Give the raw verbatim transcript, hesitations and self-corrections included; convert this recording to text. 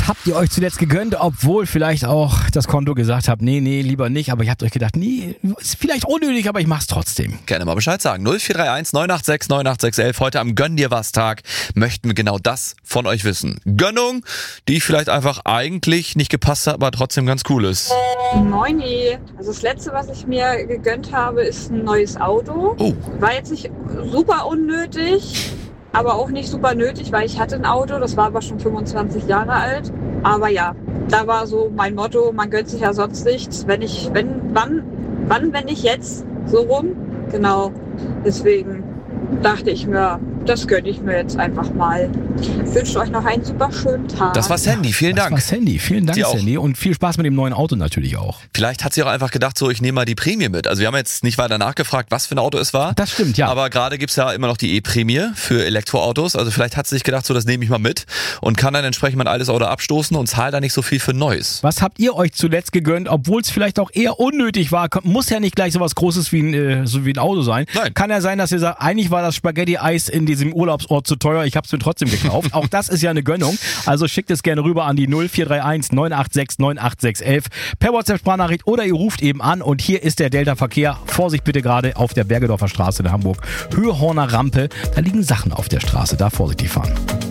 habt ihr euch zuletzt gegönnt, obwohl vielleicht auch das Konto gesagt hat, nee, nee, lieber nicht, aber ihr habt euch gedacht, nee, ist vielleicht unnötig, aber ich mach's trotzdem. Gerne mal Bescheid sagen. null vier drei eins neun acht sechs neun acht sechs elf. Heute am Gönn dir was Tag möchten wir genau das von euch wissen. Gönnung, die vielleicht einfach eigentlich nicht gepasst hat, aber trotzdem ganz cool ist. Moini. Also das letzte, was ich mir gegönnt habe, ist ein neues Auto. Oh. War jetzt nicht super unnötig, aber auch nicht super nötig, weil ich hatte ein Auto, das war aber schon fünfundzwanzig Jahre alt. Aber ja, da war so mein Motto, man gönnt sich ja sonst nichts. Wenn ich, wenn, wann, wann, wenn nicht jetzt, so rum. Genau, deswegen dachte ich mir, das gönne ich mir jetzt einfach mal. Ich wünsche euch noch einen super schönen Tag. Das war Sandy, vielen Das Dank. war Sandy, vielen Dank Dir auch. Sandy und viel Spaß mit dem neuen Auto natürlich auch. Vielleicht hat sie auch einfach gedacht, so ich nehme mal die Prämie mit. Also wir haben jetzt nicht weiter nachgefragt, was für ein Auto es war. Das stimmt, ja. Aber gerade gibt's ja immer noch die E-Prämie für Elektroautos. Also vielleicht hat sie sich gedacht, so das nehme ich mal mit und kann dann entsprechend mein altes Auto abstoßen und zahlt dann nicht so viel für Neues. Was habt ihr euch zuletzt gegönnt, obwohl es vielleicht auch eher unnötig war? Muss ja nicht gleich so was Großes wie ein, äh, so wie ein Auto sein. Nein. Kann ja sein, dass ihr sagt, eigentlich war das Spaghetti-Eis in diesem Urlaubsort zu teuer, ich habe es mir trotzdem gekauft. Auch das ist ja eine Gönnung. Also schickt es gerne rüber an die null vier drei eins neun acht sechs neun acht sechs elf per WhatsApp-Sprachnachricht oder ihr ruft eben an und hier ist der Delta-Verkehr. Vorsicht bitte gerade auf der Bergedorfer Straße in Hamburg. Höhehorner Rampe, da liegen Sachen auf der Straße, da vorsichtig fahren.